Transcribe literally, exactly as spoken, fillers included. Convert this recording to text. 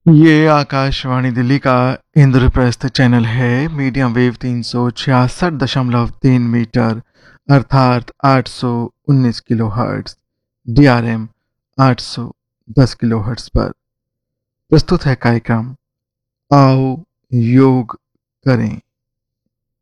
ये आकाशवाणी दिल्ली का इंद्रप्रस्थ चैनल है। मीडियम वेव तीन सौ छियासठ दशमलव तीन मीटर अर्थात आठ सौ उन्नीस kilo hertz, D R M आठ सौ दस किलो हर्ट्ज पर प्रस्तुत है कार्यक्रम आओ योग करें।